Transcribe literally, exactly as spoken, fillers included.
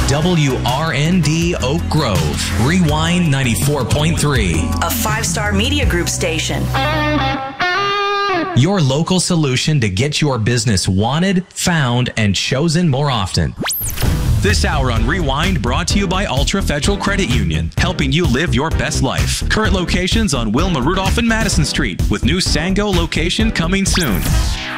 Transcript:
W R N D Oak Grove. Rewind ninety-four point three. A five-star media group station. Your local solution to get your business wanted, found, and chosen more often. This hour on Rewind brought to you by Ultra Federal Credit Union, helping you live your best life. Current locations on Wilma Rudolph and Madison Street, with new Sango location coming soon.